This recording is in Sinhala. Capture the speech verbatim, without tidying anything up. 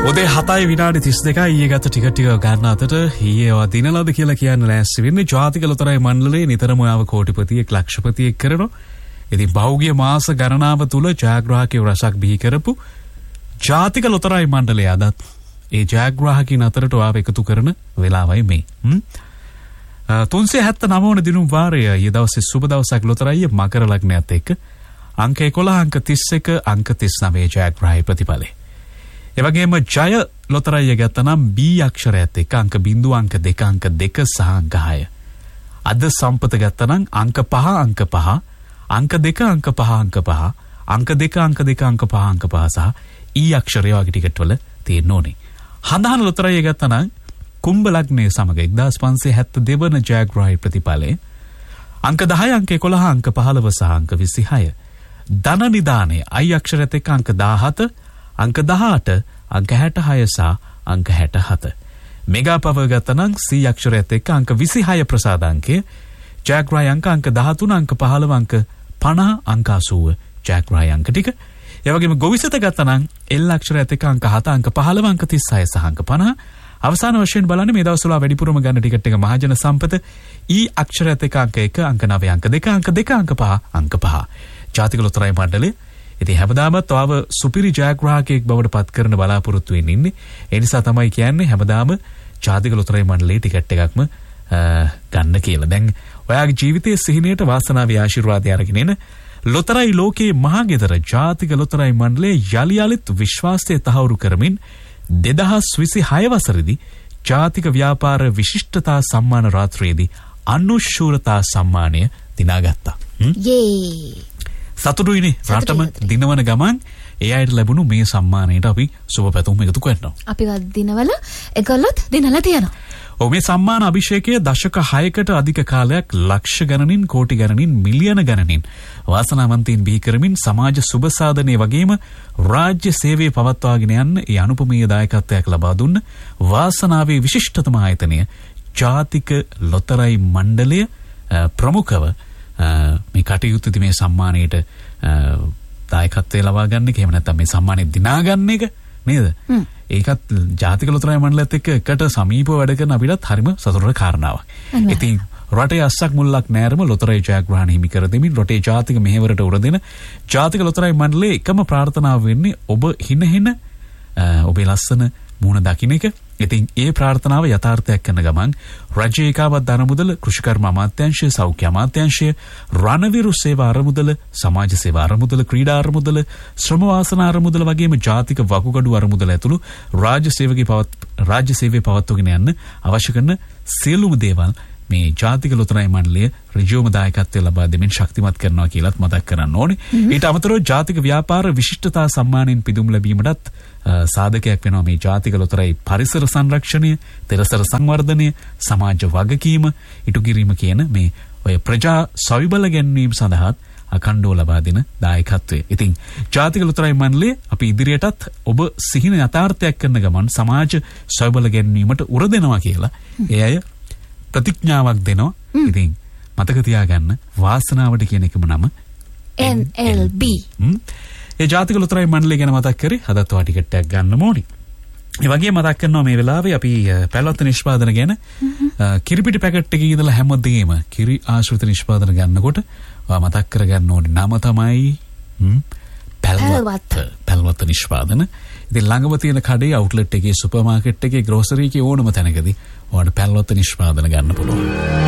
උදේ හතයි විනාඩි තිස් දෙකයි ඊයේ ගත ටිකට් ටික ගන්න අතර ඊයේ වා දිනලද කියලා කියන්න ලෑස්ති වෙන්නේ. ජාතික ලොතරැයි මණ්ඩලයේ නිතරම ආව කෝටිපතියෙක් ලක්ෂපතියෙක් කරනවා. ඉතින් බහුගිය මාස ගණනාව තුල ජයග්‍රාහකයෝ රසක් බිහි කරපු ජාතික ලොතරැයි මණ්ඩලය අදත් ඒ ජයග්‍රාහකයන් අතරට ආව එකතු කරන වෙලාවයි මේ. තුන්සිය හැත්තනව වන දිනුම් වාරය ඊයේ දවසේ සුබ දවසක් ලොතරැයි මකර ලග්නයත් එක්ක අංක එකොළහ අංක තිස් එක අංක තිස් නවය ජයග්‍රාහී ප්‍රතිඵලය. එවැගේම ජය ලොතරැයි ගත්තනම් B අක්ෂරයත් එක්ක අංක බිංදුව අංක දෙක අංක දෙක සහ අංක හය. අද සම්පත ගත්තනම් අංක පහ අංක පහ අංක දෙක අංක පහ අංක පහ අංක දෙක අංක දෙක අංක පහ අංක පහ සහ E අක්ෂරය වගේ ටිකට් වල තියෙන්න ඕනේ. හඳහන ලොතරැයි ගත්තනම් කුම්භ ලග්නයේ සමග එක්දාස් පන්සිය හැත්තෑ දෙක වන ජයග්‍රාහී ප්‍රතිඵලය අංක දහය අංක එකොළහ අංක පහළව සහ අංක විසිහය. ධන නිදානයේ I අක්ෂරයත් එක්ක අංක දාහත අංක දහඅට අංක හැටහය සහ අංක හැටහත. මෙගා පවර් ගත්තනම් C අක්ෂරයත් එක්ක අංක විසිහය ප්‍රසාදාංකය ජයග්‍රාහී අංක අංක දහතුන අංක පහළව අංක පනහ අංක අසූව ජයග්‍රාහී අංක ටික. ඒ වගේම ගොවිසත ගත්තනම් L අක්ෂරයත් එක්ක අංක හත අංක පහළව අංක තිස්හය සහ අංක පනහ. අවසාන වශයෙන් බලන්නේ මේ දවස්වල වැඩිපුරම ගන්න ටිකට් එක මහජන සම්පත E අක්ෂරයත් එක්ක අංක එක අංක නවය අංක දෙක අංක දෙක අංක පහ අංක පහ. ජාතික ලොතරැයි මණ්ඩලය ඉතින් හැමදාමත් ආව සුපිරි ජයග්‍රාහකයෙක් බවට පත් කරන බලාපොරොත්තු වෙමින් ඉන්නේ. ඒ නිසා තමයි කියන්නේ හැමදාම ජාතික ලොතරැයි මණ්ඩලයේ ටිකට් එකක්ම ගන්න කියලා. දැන් ඔයාගේ ජීවිතයේ සිහිනයට වාසනාවේ ආශිර්වාදය අරගෙන එන ලොතරැයි ලෝකයේ මහගෙදර ජාතික ලොතරැයි මණ්ඩලයේ යලි යලිත් විශ්වාසය තහවුරු කරමින් දෙදහස් විසිහය වසරේදී ජාතික ව්‍යාපාර විශිෂ්ටතා සම්මාන රාත්‍රියේදී අනුශූරතා සම්මානය දිනාගත්තා. යේ සතුටුයිනේ රටම දිනවන ගමන් ඒ අයට ලැබුණු මේ සම්මානයට අපි සුබ පැතුම් එකතු කරනවා. අපි දිනවල ඒගොල්ලොත් දිනලා තියෙනවා. ඔව් මේ සම්මාන අභිෂේකය දශක හයකට අධික කාලයක් ලක්ෂ ගණනින් කෝටි ගණනින් මිලියන ගණනින් වාසනාවන්තයින් බිහි කරමින් සමාජ සුබ සාධනයේ වගේම රාජ්‍ය සේවය පවත්වාගෙන යන්න ඒ අනුපමේය දායකත්වයක් ලබා දුන්න වාසනාවේ විශිෂ්ටතම ආයතනය ජාතික ලොතරැයි මණ්ඩලය ප්‍රමුඛව මේ කටයුත්තේදී මේ සම්මානයට දායකත්වය ලබා ගන්න එක එහෙම නැත්නම් මේ සම්මානය දිනා ගන්න එක නේද? ඒකත් ජාතික ලොතරැයි මණ්ඩලයත් එක්ක එකට සමීපව වැඩ කරන අපිටත් හරිම සතුටුර කාරණාවක්. ඉතින් රටේ අස්සක් මුල්ලක් නෑරම ලොතරැයි ජයග්‍රහණ හිමි කර දෙමින් රටේ ජාතික මෙහෙවරට උරදෙන ජාතික ලොතරැයි මණ්ඩලයේ එකම ප්‍රාර්ථනාව වෙන්නේ ඔබ හින හින ඔබේ ලස්සන මුණ දකින්න එක. ඉතින් ඒ ප්‍රාර්ථනාව යථාර්ථයක් කරන ගමන් රජයේ ඒකාබද්ධ අරමුදල, කෘෂිකර්ම අමාත්‍යාංශය, සෞඛ්‍ය අමාත්‍යාංශය, රණවිරු සේවා අරමුදල, සමාජ සේවා අරමුදල, ක්‍රීඩා අරමුදල, ශ්‍රම වාසනා අරමුදල වගේම ජාතික වකුගඩු අරමුදල ඇතුළු රාජ්‍ය සේවකී පවත් රාජ්‍ය සේවය පවත්වාගෙන යන්න අවශ්‍ය කරන සියලුම දේවල් මේ ජාතික ලොතරැයි මණ්ඩලය ඍජුවම දායකත්වය ලබා දෙමින් ශක්තිමත් කරනවා කියලාත් මතක් කරන්න ඕනේ. ඊට අමතරව ජාතික ව්‍යාපාර විශිෂ්ටතා සම්මානයෙන් පිදුම් ලැබීමටත් සාධකයක් වෙනවා මේ ජාතික ලොතරැයි පරිසර සංරක්ෂණය, තෙරසර සංවර්ධනය, සමාජ වගකීම ඉටු කිරීම කියන මේ ඔය ප්‍රජා සවිබල ගැන්වීම සඳහා අඛණ්ඩව ලබා දෙන දායකත්වය. ඉතින් ජාතික ලොතරැයි මණ්ඩලය අපි ඉදිරියටත් ඔබ සිහින යථාර්ථයක් කරන ගමන් සමාජ සවිබල ගැන්වීමට උර දෙනවා කියලා ඒ අය ප්‍රතිඥාවක් දෙනවා. ඉතින් මතක තියාගන්න වාසනාවට කියන එකම නම N L B. ඒ ජාතික ලොතරැයි මණ්ඩලය ගැන මතක් කරේ අදත් ඔය ටිකට් එකක් ගන්න ඕනි. ඒ වගේම මතක් කරනවා මේ වෙලාවේ අපි පැලවත්ත නිෂ්පාදන ගැන කිරිපිටි පැකට් එකේ ඉඳලා හැමදේම කිරි ආශ්‍රිත නිෂ්පාදන ගන්නකොට ඔයා මතක් කරගන්න ඕනේ නම තමයි පැලවත්ත පැලවත්ත නිෂ්පාදන. ඉතින් ළඟම තියෙන කඩේ අවුට්ලට් එකේ සුපර් මාකට් එකේ ග්‍රෝසරි එකේ ඕනම තැනකදී ඔයාලට පැලවත්ත නිෂ්පාදන ගන්න පුළුවන්.